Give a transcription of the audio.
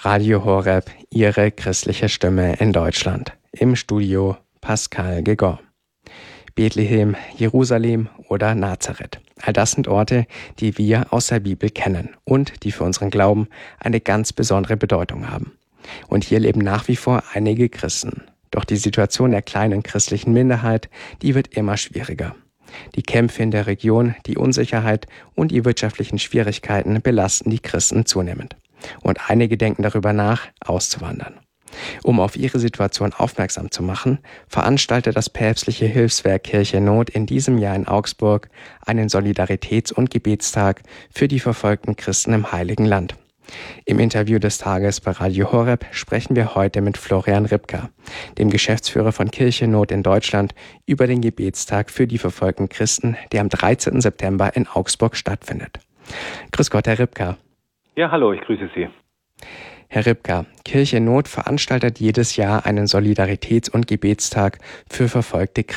Radio Horeb, Ihre christliche Stimme in Deutschland. Im Studio Pascal Gegor. Bethlehem, Jerusalem oder Nazareth. All das sind Orte, die wir aus der Bibel kennen und die für unseren Glauben eine ganz besondere Bedeutung haben. Und hier leben nach wie vor einige Christen. Doch die Situation der kleinen christlichen Minderheit, die wird immer schwieriger. Die Kämpfe in der Region, die Unsicherheit und die wirtschaftlichen Schwierigkeiten belasten die Christen zunehmend. Und einige denken darüber nach, auszuwandern. Um auf ihre Situation aufmerksam zu machen, veranstaltet das päpstliche Hilfswerk Kirche Not in diesem Jahr in Augsburg einen Solidaritäts- und Gebetstag für die verfolgten Christen im Heiligen Land. Im Interview des Tages bei Radio Horeb sprechen wir heute mit Florian Ripka, dem Geschäftsführer von Kirche Not in Deutschland, über den Gebetstag für die verfolgten Christen, der am 13. September in Augsburg stattfindet. Grüß Gott, Herr Ripka. Ja, hallo, ich grüße Sie. Herr Ripka, Kirche Not veranstaltet jedes Jahr einen Solidaritäts- und Gebetstag für verfolgte